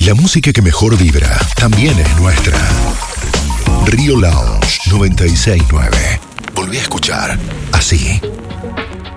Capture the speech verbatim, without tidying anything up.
La música que mejor vibra también es nuestra. Río Lounge noventa y seis punto nueve. Volví a escuchar así.